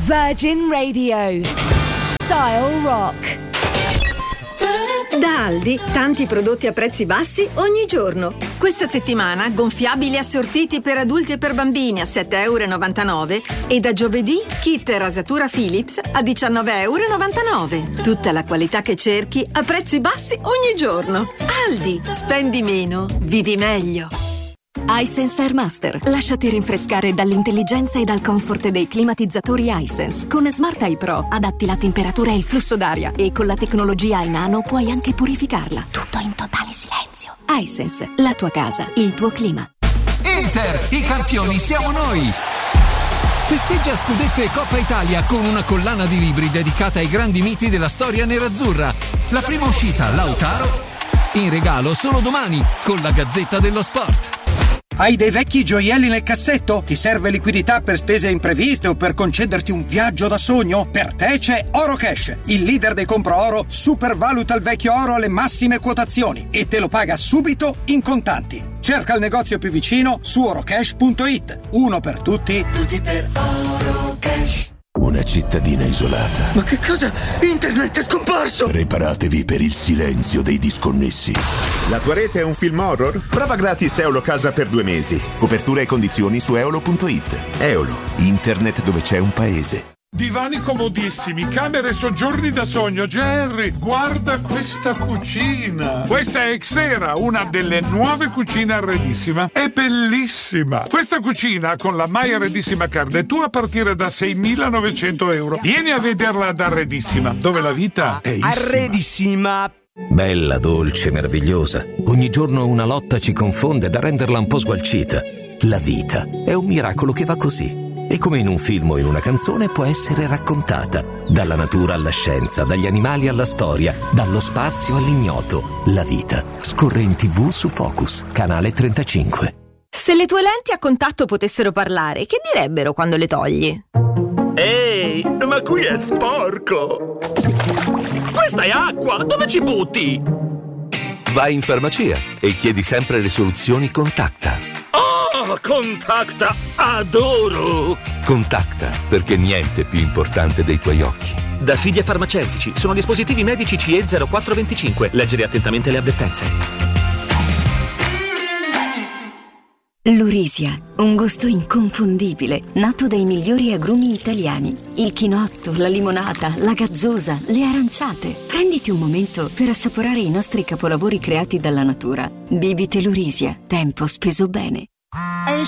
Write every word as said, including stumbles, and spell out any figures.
Virgin Radio. Style Rock. Da Aldi, tanti prodotti a prezzi bassi ogni giorno. Questa settimana gonfiabili assortiti per adulti e per bambini a sette e novantanove euro e da giovedì kit rasatura Philips a diciannove e novantanove euro. Tutta la qualità che cerchi a prezzi bassi ogni giorno. Aldi, spendi meno, vivi meglio. iSense Airmaster. Lasciati rinfrescare dall'intelligenza e dal comfort dei climatizzatori iSense. Con Smart Eye Pro adatti la temperatura e il flusso d'aria e con la tecnologia iNano puoi anche purificarla. Tutto in totale silenzio. iSense, la tua casa, il tuo clima. Inter, i campioni siamo noi! Festeggia scudetto e Coppa Italia con una collana di libri dedicata ai grandi miti della storia nerazzurra. La prima uscita, Lautaro, in regalo solo domani con la Gazzetta dello Sport. Hai dei vecchi gioielli nel cassetto? Ti serve liquidità per spese impreviste o per concederti un viaggio da sogno? Per te c'è Orocash, il leader dei compro oro, supervaluta il vecchio oro alle massime quotazioni e te lo paga subito in contanti. Cerca il negozio più vicino su orocash punto it. Uno per tutti, tutti per Orocash. Una cittadina isolata. Ma che cosa? Internet è scomparso! Preparatevi per il silenzio dei disconnessi. La tua rete è un film horror? Prova gratis Eolo Casa per due mesi. Copertura e condizioni su eolo punto it. Eolo, internet dove c'è un paese. Divani comodissimi, camere e soggiorni da sogno. Jerry, guarda questa cucina. Questa è Xera, una delle nuove cucine Arredissima. È bellissima. Questa cucina con la mai Arredissima carne tu a partire da seimilanovecento euro. Vieni a vederla ad Arredissima, dove la vita è issima. Arredissima. Bella, dolce, meravigliosa. Ogni giorno una lotta ci confonde da renderla un po' sgualcita. La vita è un miracolo che va così. E come in un film o in una canzone può essere raccontata. Dalla natura alla scienza, dagli animali alla storia, dallo spazio all'ignoto. La vita scorre in tivù su Focus, canale trentacinque. Se le tue lenti a contatto potessero parlare, che direbbero quando le togli? Ehi, ma qui è sporco! Questa è acqua! Dove ci butti? Vai in farmacia e chiedi sempre le soluzioni Contacta. Oh, Contacta! Adoro! Contacta, perché niente è più importante dei tuoi occhi. Da Fidia Farmaceutici, sono dispositivi medici C E zero quattro venticinque. Leggere attentamente le avvertenze. Lurisia, un gusto inconfondibile, nato dai migliori agrumi italiani. Il chinotto, la limonata, la gazzosa, le aranciate. Prenditi un momento per assaporare i nostri capolavori creati dalla natura. Bibite Lurisia, tempo speso bene.